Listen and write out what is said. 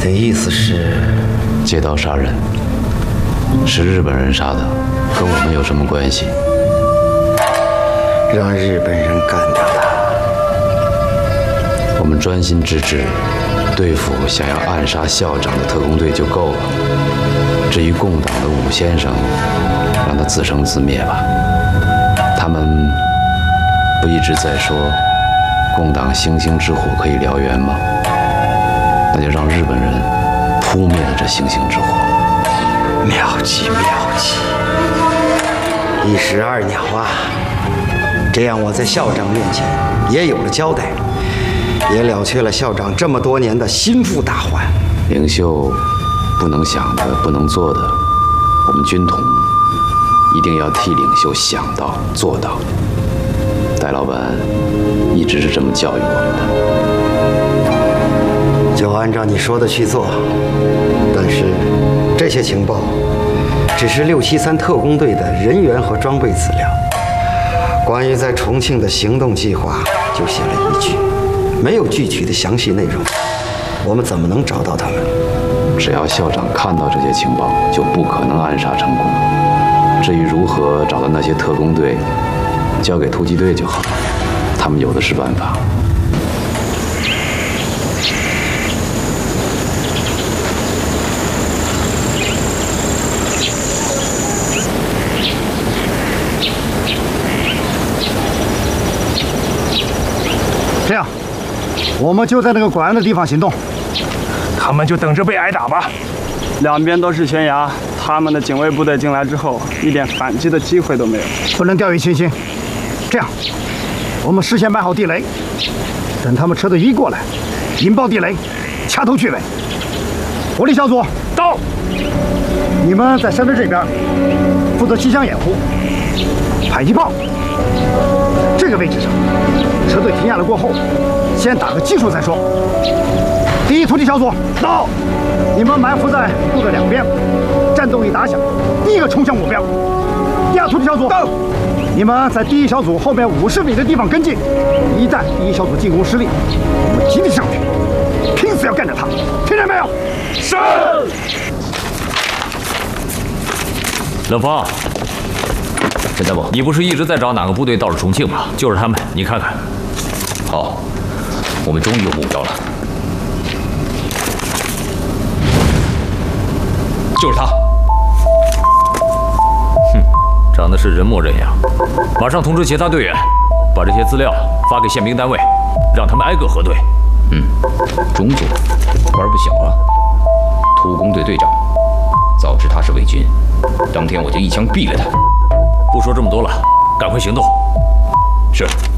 的意思是， 借刀杀人是日本人杀的，跟我们有什么关系？ 让日本人干掉他。 我们专心致志对付想要暗杀校长的特工队就够了。至于共党的武先生，让他自生自灭吧。他们不一直在说共党星星之火可以燎原吗？那就让日本人扑灭了这星星之火。 妙计妙计，一石二鸟啊！这样我在校长面前也有了交代，也了却了校长这么多年的心腹大患。 领袖不能想的，不能做的，我们军统一定要替领袖想到做到。戴老板一直是这么教育我们的，就按照你说的去做。但是这些情报只是673特工队的人员和装备资料，关于在重庆的行动计划就写了1句，没有具体的详细内容，我们怎么能找到他们？ 只要校长看到这些情报，就不可能暗杀成功。至于如何找到那些特工队，交给突击队就好，他们有的是办法。 这样，我们就在那个拐弯的地方行动。 他们就等着被挨打吧。 两边都是悬崖，他们的警卫部队进来之后，一点反击的机会都没有。 不能掉以轻心。这样，我们事先埋好地雷，等他们车队一过来，引爆地雷，掐头去尾。火力小组到，你们在山墩这边负责机枪掩护，迫击炮。这个位置上，车队停下来过后，先打个基础再说。第一突击小组到，你们埋伏在路的两边，战斗一打响，第一个冲向目标。第二突击小组到，你们在第一小组后面50米的地方跟进，一旦第一小组进攻失利，我们集体上去，拼死要干掉他，听见没有？是。 冷锋， 陈大部， 你不是一直在找哪个部队到了重庆吗？就是他们，你看看。 好，我们终于有目标了。就是他。 哼，长得是人模人样。马上通知其他队员，把这些资料发给宪兵单位，让他们挨个核对。 中佐官不小啊，突工队队长。早知他是伪军，当天我就一枪毙了他。 不说这么多了，赶快行动。 是。